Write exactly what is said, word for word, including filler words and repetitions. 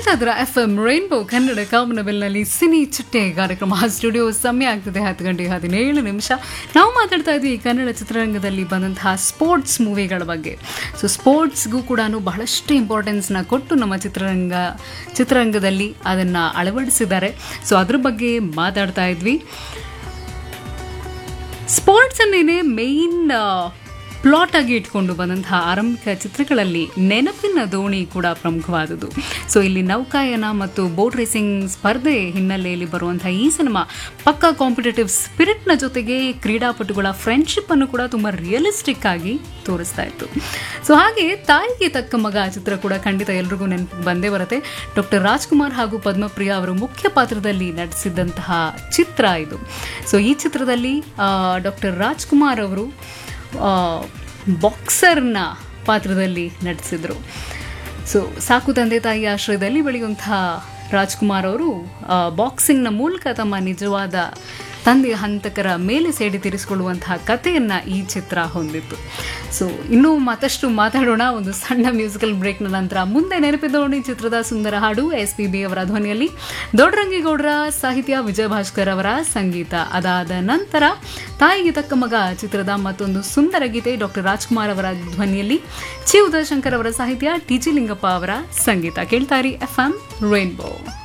ಇದ್ರ F M rainbow Kannada ಕಾಮನಬಿಲ್ನಲ್ಲಿ cine ಚಿಟ್ಟೆ ಕಾರ್ಯಕ್ರಮ ಸ್ಟುಡಿಯೋ ಸಮಯ ಆಗ್ತದೆ ಹತ್ತು ಗಂಟೆ ಹದಿನೇಳು ನಿಮಿಷ. ನಾವು ಮಾತಾಡ್ತಾ ಇದ್ವಿ ಕನ್ನಡ ಚಿತ್ರರಂಗದಲ್ಲಿ ಬಂದಂತಹ ಸ್ಪೋರ್ಟ್ಸ್ ಮೂವಿಗಳ ಬಗ್ಗೆ. ಸೊ ಸ್ಪೋರ್ಟ್ಸ್ಗೂ ಕೂಡ ಬಹಳಷ್ಟು ಇಂಪಾರ್ಟೆನ್ಸ್ನ ಕೊಟ್ಟು ನಮ್ಮ ಚಿತ್ರರಂಗ ಚಿತ್ರರಂಗದಲ್ಲಿ ಅದನ್ನು ಅಳವಡಿಸಿದ್ದಾರೆ. ಸೊ ಅದ್ರ ಬಗ್ಗೆ ಮಾತಾಡ್ತಾ ಇದ್ವಿ. ಸ್ಪೋರ್ಟ್ಸ್ ಅನ್ನೇನೆ ಮೇಯ್ನ್ ಪ್ಲಾಟ್ ಆಗಿ ಇಟ್ಕೊಂಡು ಬಂದಂತಹ ಆರಂಭಿಕ ಚಿತ್ರಗಳಲ್ಲಿ ನೆನಪಿನ ದೋಣಿ ಕೂಡ ಪ್ರಮುಖವಾದುದು. ಸೊ ಇಲ್ಲಿ ನೌಕಾಯನ ಮತ್ತು ಬೋಟ್ ರೇಸಿಂಗ್ ಸ್ಪರ್ಧೆ ಹಿನ್ನೆಲೆಯಲ್ಲಿ ಬರುವಂತಹ ಈ ಸಿನಿಮಾ ಪಕ್ಕಾ ಕಾಂಪಿಟೇಟಿವ್ ಸ್ಪಿರಿಟ್ನ ಜೊತೆಗೆ ಕ್ರೀಡಾಪಟುಗಳ ಫ್ರೆಂಡ್ಶಿಪ್ ಅನ್ನು ಕೂಡ ತುಂಬ ರಿಯಲಿಸ್ಟಿಕ್ ಆಗಿ ತೋರಿಸ್ತಾ ಇತ್ತು. ಸೊ ಹಾಗೆ ತಾಯಿಗೆ ತಕ್ಕ ಮಗ ಚಿತ್ರ ಕೂಡ ಖಂಡಿತ ಎಲ್ರಿಗೂ ನೆನಪು ಬಂದೇ ಬರುತ್ತೆ. ಡಾಕ್ಟರ್ ರಾಜ್ಕುಮಾರ್ ಹಾಗೂ ಪದ್ಮಪ್ರಿಯಾ ಅವರು ಮುಖ್ಯ ಪಾತ್ರದಲ್ಲಿ ನಟಿಸಿದಂತಹ ಚಿತ್ರ ಇದು. ಸೊ ಈ ಚಿತ್ರದಲ್ಲಿ ಡಾಕ್ಟರ್ ರಾಜ್ಕುಮಾರ್ ಅವರು ಬಾಕ್ಸರ್ನ ಪಾತ್ರದಲ್ಲಿ ನಟಿಸಿದರು. ಸೊ ಸಾಕು ತಂದೆ ತಾಯಿ ಆಶ್ರಯದಲ್ಲಿ ಬೆಳೆಯುವಂತಹ ರಾಜ್ಕುಮಾರ್ ಅವರು ಬಾಕ್ಸಿಂಗ್ನ ಮೂಲಕ ತಮ್ಮ ನಿಜವಾದ ತಂದೆಯ ಹಂತಕರ ಮೇಲೆ ಸೇಡಿ ತೀರಿಸಿಕೊಳ್ಳುವಂತಹ ಕಥೆಯನ್ನು ಈ ಚಿತ್ರ ಹೊಂದಿತ್ತು. ಸೊ ಇನ್ನೂ ಮತ್ತಷ್ಟು ಮಾತಾಡೋಣ ಒಂದು ಸಣ್ಣ ಮ್ಯೂಸಿಕಲ್ ಬ್ರೇಕ್ನ ನಂತರ. ಮುಂದೆ ನೆನಪಿದೋಣಿ ಚಿತ್ರದ ಸುಂದರ ಹಾಡು ಎಸ್ ಪಿ ಬಿ ಅವರ ಧ್ವನಿಯಲ್ಲಿ, ದೊಡ್ಡರಂಗೇಗೌಡರ ಸಾಹಿತ್ಯ, ವಿಜಯ ಭಾಸ್ಕರ್ ಅವರ ಸಂಗೀತ. ಅದಾದ ನಂತರ ತಾಯಿಗೆ ತಕ್ಕ ಮಗ ಚಿತ್ರದ ಮತ್ತೊಂದು ಸುಂದರ ಗೀತೆ, ಡಾಕ್ಟರ್ ರಾಜ್ಕುಮಾರ್ ಅವರ ಧ್ವನಿಯಲ್ಲಿ, ಚಿ ಉದಯಶಂಕರ್ ಅವರ ಸಾಹಿತ್ಯ, ಟಿ ಜಿ ಲಿಂಗಪ್ಪ ಅವರ ಸಂಗೀತ. ಕೇಳ್ತಾರಿ ಎಫ್ ಎಂ ರೈನ್ಬೋ.